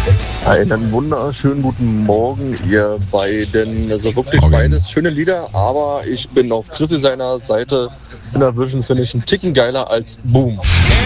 Einen wunderschönen guten Morgen, ihr beiden. Also wirklich beides schöne Lieder, aber ich bin auf Chrissy seiner Seite. Innervision finde ich einen Ticken geiler als Boom.